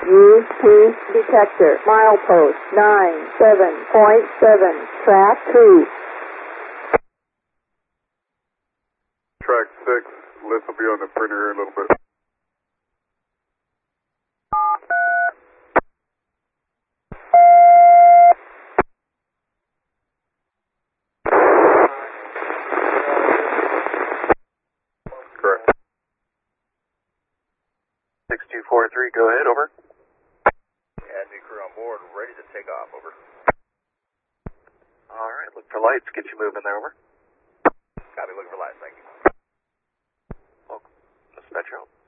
UP detector, milepost 97.7, track 2. Track 6, Liz will be on the printer here in a little bit. Correct. 6243, go ahead, over. Admin crew on board, ready to take off, over. Alright, look for lights, get you moving there, over. Copy, looking for lights, thank you. Welcome, Metro.